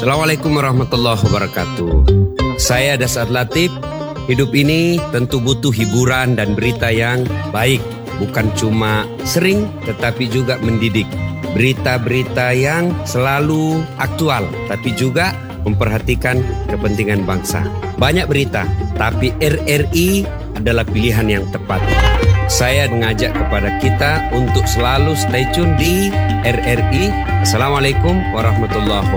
Assalamualaikum warahmatullahi wabarakatuh. Saya Dasar Latif. Hidup ini tentu butuh hiburan dan berita yang baik. Bukan cuma sering tetapi juga mendidik. Berita-berita yang selalu aktual tapi juga memperhatikan kepentingan bangsa. Banyak berita, tapi RRI adalah pilihan yang tepat. Saya mengajak kepada kita untuk selalu stay tune di RRI. Assalamualaikum warahmatullahi wabarakatuh.